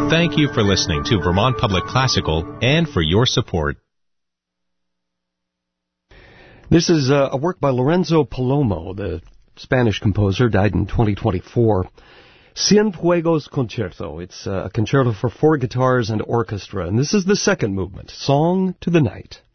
Thank you for listening to Vermont Public Classical and for your support. This is a work by Lorenzo Palomo, the Spanish composer, died in 2024. Cienfuegos Concerto. It's a concerto for 4 guitars and orchestra, and this is the second movement, Song to the Night.